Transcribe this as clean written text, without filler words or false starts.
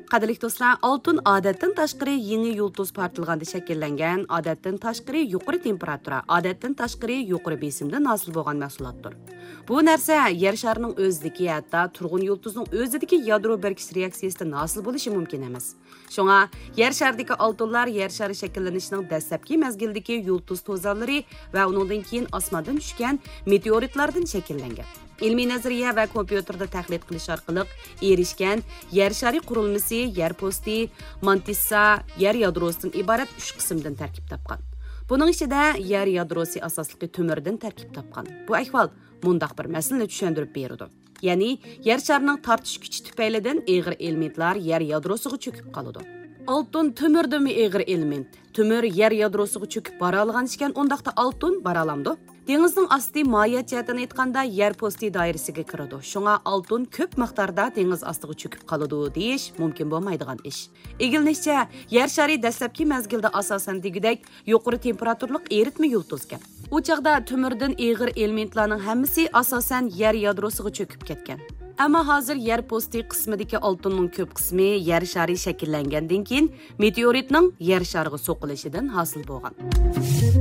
Qadrli do'stlar, oltin odatdan tashqari yangi yulduz portlalganda shakllangan, odatdan tashqari yuqori temperatura, odatdan tashqari yuqori besimdan hosil bo'lgan mahsulotdir. Bu narsa yer sharining o'zidagi, hatto turg'un yulduzning o'zidagi yadro berkish reaksiyasidan hosil bo'lishi mumkin emas. Shunga yer sharidagi oltinlar yer shari shakllanishining dastlabki mezgildagi yulduz to'zonlari va undan keyin osmondan tushgan meteoritlardan shakllangan. İlmiy nazariya va kompyuterda tahlil qilish orqali erishgan yer shari qurilmasi yer posti, mantissa, yer yadrosidan iborat 3 qismdan tarkib topgan. Buning ichida yer yadrosi asosli to'mirdan tarkib topgan. Bu ahvol mundaq bir masalani tushuntirib beradi. Ya'ni yer sharining tortish kuchi tufaylidan og'ir elementlar yer yadrosiga cho'kib qoladi. Oltin to'mirdami og'ir element? To'mir yer yadrosiga cho'kib bora olgan ekan, undaqda oltin bora olamdi. Dengizning osti mohiyat jihatdan aytganda yer posti doirasiga kiradi. Shunga oltin ko'p miqdorda dengiz ostiga cho'kib qoladi deyish mumkin bo'lmaydigan ish. Egilinishcha, yer shari dastlabki mezgilda asosan degudek yuqori temperaturlik eritma yulduzgan. U chaqda to'mirdan og'ir elementlarning hammasi asosan yer yadrosiga cho'kib ketgan. Ammo hozir yer posti qismidagi oltinning ko'p qismi yer shari shakllangandan keyin meteoritning yer shariga so'qilishidan hosil bo'lgan.